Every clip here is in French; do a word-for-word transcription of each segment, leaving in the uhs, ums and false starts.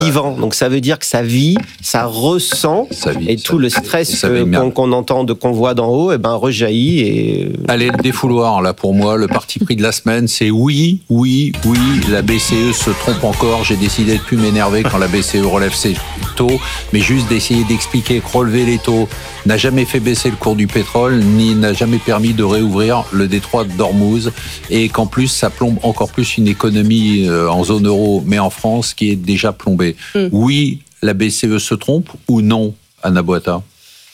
vivant. Donc ça veut dire que ça vit, ça ressent, ça vit, et ça tout vit, le stress ça que, vit qu'on, qu'on entend, de, qu'on voit d'en haut, eh ben, rejaillit. Et... Allez, le défouloir, là, pour moi, le parti pris de la semaine, c'est oui, oui, oui, la B C E se trompe encore. J'ai décidé de plus m'énerver quand la B C E relève ses taux, mais juste d'essayer d'expliquer que relever les taux n'a jamais fait baisser le cours du pétrole, ni n'a jamais permis de réouvrir le détroit d'Ormuz, et qu'en plus, ça plombe encore plus une économie en zone euro, mais en France, qui est déjà plombée. Mm. Oui, la B C E se trompe ou non, Anna Boata?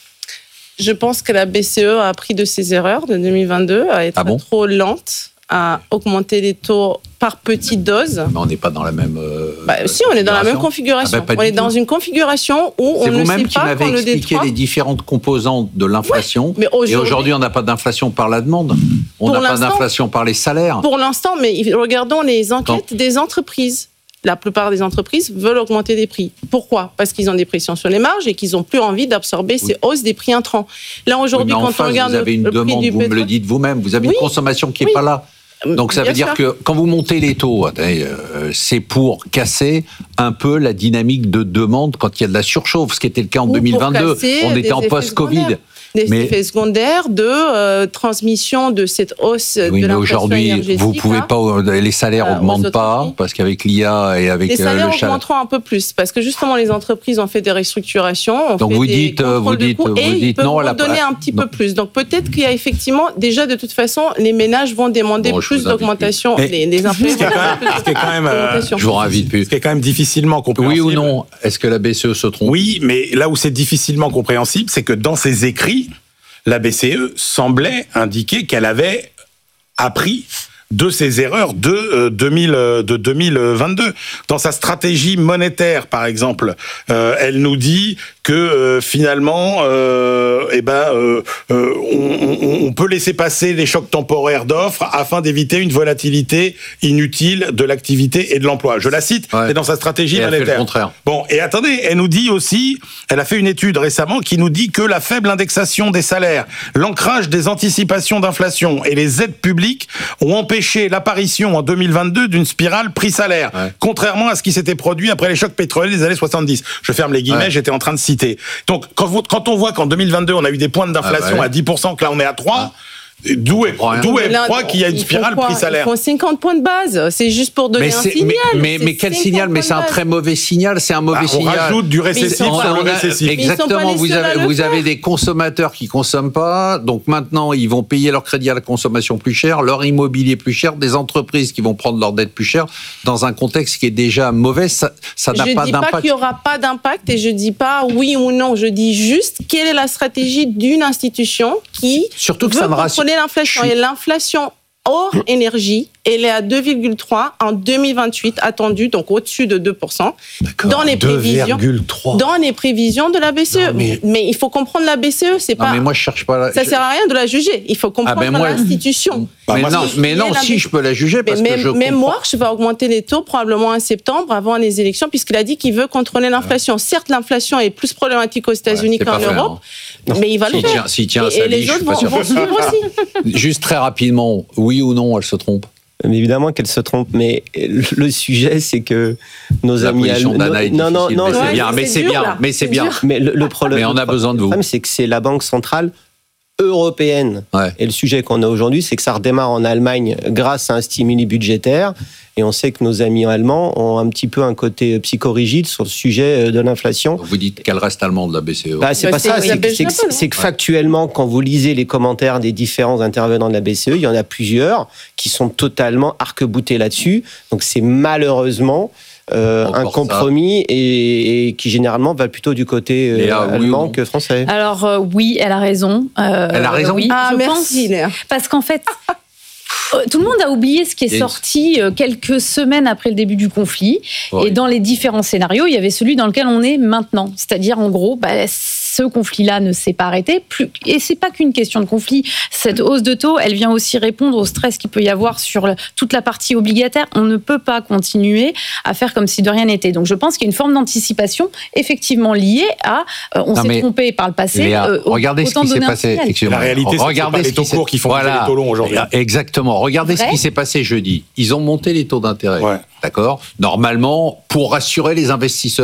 Je pense que la B C E a appris de ses erreurs de deux mille vingt-deux, à être ah bon trop lente, à augmenter les taux par petites doses. Mais on n'est pas dans la même euh, bah, si, on est dans la même configuration. Ah bah, on est dans tout. Une configuration où c'est on ne sait pas quand le C'est vous-même qui m'avez expliqué détroit... les différentes composantes de l'inflation. Ouais, aujourd'hui... Et aujourd'hui, on n'a pas d'inflation par la demande. On n'a pas d'inflation par les salaires. Pour l'instant, mais regardons les enquêtes Quand... des entreprises. La plupart des entreprises veulent augmenter des prix. Pourquoi ? Parce qu'ils ont des pressions sur les marges et qu'ils n'ont plus envie d'absorber oui. ces hausses des prix entrants. Là, aujourd'hui, oui, quand face, on regarde vous avez une le demande, prix du vous pétrole... me le dites vous-même, vous avez oui. une consommation qui n'est oui. pas là. Donc ça Bien veut dire sûr. que quand vous montez les taux, c'est pour casser un peu la dynamique de demande quand il y a de la surchauffe, ce qui était le cas en Ou deux mille vingt-deux. On était en post-Covid. Des mais... effets secondaires de euh, transmission de cette hausse oui, de mais l'inflation aujourd'hui, énergétique. Vous pouvez là, pas, les salaires n'augmentent euh, pas, parce qu'avec l'I A et avec les salaires euh, le augmenteront un peu plus, parce que justement les entreprises ont fait des restructurations, ont Donc fait vous des dites, vous dites, coûts, vous et dites ils peuvent non à la donner un petit non. peu plus. Donc peut-être qu'il y a effectivement, déjà de toute façon, les ménages vont demander bon, plus d'augmentation, plus. Les, les impôts. Ce qui est quand même, euh, je vous invite plus. Ce qui est quand même difficilement compréhensible. Oui ou non ? Est-ce que la B C E se trompe ? Oui, mais là où c'est difficilement compréhensible, c'est que dans ses écrits, la B C E semblait indiquer qu'elle avait appris de ses erreurs de, euh, deux mille, de deux mille vingt-deux. Dans sa stratégie monétaire, par exemple, euh, elle nous dit que euh, finalement, euh, eh ben, euh, euh, on, on peut laisser passer les chocs temporaires d'offres afin d'éviter une volatilité inutile de l'activité et de l'emploi. Je la cite, ouais. c'est dans sa stratégie et monétaire. Elle fait le contraire. Bon, et attendez, elle nous dit aussi, elle a fait une étude récemment qui nous dit que la faible indexation des salaires, l'ancrage des anticipations d'inflation et les aides publiques ont empêché l'apparition en deux mille vingt-deux d'une spirale prix-salaire, ouais. contrairement à ce qui s'était produit après les chocs pétroliers des années soixante-dix. Je ferme les guillemets, ouais. j'étais en train de citer. Donc, quand, vous, quand on voit qu'en deux mille vingt-deux, on a eu des points d'inflation ah bah ouais. à dix pour cent, que là on est à trois pour cent, ah. D'où elle croit qu'il y a une spirale prix-salaire. Ils font cinquante points de base, c'est juste pour donner mais un signal. Mais, mais, mais quel signal ? Mais c'est un très mauvais signal, c'est un mauvais bah, on signal. On rajoute du récessif sur le récessif. Exactement, vous avez, vous avez des consommateurs qui consomment pas, donc maintenant ils vont payer leur crédit à la consommation plus cher, leur immobilier plus cher, des entreprises qui vont prendre leur dette plus cher, dans un contexte qui est déjà mauvais, ça, ça n'a je pas dis d'impact. Pas qu'il n'y aura pas d'impact et je dis pas oui ou non, je dis juste quelle est la stratégie d'une institution qui Surtout que veut ça me contrôler l'inflation. Et l'inflation hors énergie, elle est à deux virgule trois en deux mille vingt-huit, attendue, donc au-dessus de deux pour cent. D'accord, dans les prévisions, deux virgule trois dans les prévisions de la B C E. Non, mais... mais il faut comprendre la B C E, c'est non, pas. Mais moi, je cherche pas. La... Ça je... sert à rien de la juger. Il faut comprendre ah ben moi... l'institution. Bah, mais, non, mais non, si B... je peux la juger parce mais que je même comprends. Warsh va augmenter les taux probablement en septembre, avant les élections, puisqu'il a dit qu'il veut contrôler l'inflation. Ouais. Certes, l'inflation est plus problématique aux États-Unis ouais, qu'en Europe, hein. mais il va le faire. S'il tient à sa vie, les autres vont suivre aussi. Juste très rapidement, oui ou non, elle se trompe? Mais évidemment qu'elle se trompe, mais le sujet, c'est que nos la amis allemands. Non, non, non, mais c'est bien, mais c'est bien, mais c'est bien. Mais le, le problème, mais on a besoin de vous. Le problème, c'est que c'est la Banque centrale européenne. Ouais. Et le sujet qu'on a aujourd'hui, c'est que ça redémarre en Allemagne grâce à un stimuli budgétaire. Et on sait que nos amis allemands ont un petit peu un côté psychorigide sur le sujet de l'inflation. Vous dites qu'elle reste allemande, la B C E. Bah, c'est bah, pas c'est ça. C'est, c'est, c'est, c'est que factuellement, quand vous lisez les commentaires des différents intervenants de la B C E, il y en a plusieurs qui sont totalement arc-boutés là-dessus. Donc c'est malheureusement euh, un compromis et, et qui généralement va plutôt du côté euh, Léa, allemand oui que français. Alors euh, oui, elle a raison. Euh, elle a raison. Oui, ah, je merci, pense, Léa. Parce qu'en fait. Tout le monde a oublié ce qui est sorti quelques semaines après le début du conflit. Oui. Et dans les différents scénarios, il y avait celui dans lequel on est maintenant. C'est-à-dire, en gros, bah, ce conflit-là ne s'est pas arrêté. Plus... Et c'est pas qu'une question de conflit. Cette hausse de taux, elle vient aussi répondre au stress qu'il peut y avoir sur toute la partie obligataire. On ne peut pas continuer à faire comme si de rien n'était. Donc, je pense qu'il y a une forme d'anticipation effectivement liée à euh, on non, s'est trompé par le passé. Léa, euh, regardez ce qui s'est passé. La réalité, c'est regardez ce les taux courts qui font voilà. les taux longs aujourd'hui. Exactement. Regardez Vrai? ce qui s'est passé jeudi. Ils ont monté les taux d'intérêt. Ouais. D'accord ? Normalement, pour rassurer les investisseurs.